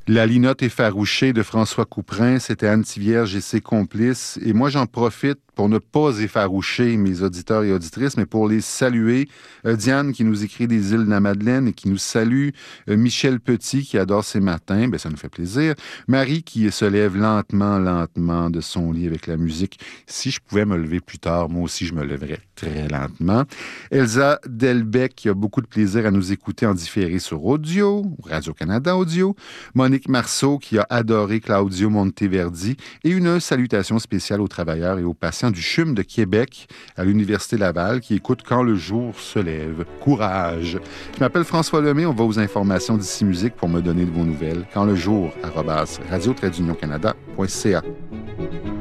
La linotte effarouchée de François Couperin, c'était Anne Tivierge et ses complices. Et moi, j'en profite pour ne pas effaroucher mes auditeurs et auditrices, mais pour les saluer. Diane qui nous écrit des îles de la Madeleine et qui nous salue. Michel Petit qui adore ses matins, ben ça nous fait plaisir. Marie qui se lève lentement, lentement de son lit avec la musique. Si je pouvais me lever plus tard, moi aussi je me lèverais très lentement. Elsa Delbecq qui a beaucoup de plaisir à nous écouter en différé sur Audio, Radio-Canada Audio. Monique Marceau qui a adoré Claudio Monteverdi et une salutation spéciale aux travailleurs et aux patients du CHUM de Québec à l'Université Laval qui écoutent Quand le jour se lève. Courage! Je m'appelle François Lemay, on va aux informations d'ici musique pour me donner de vos nouvelles. Quand le jour, @radio-canada.ca.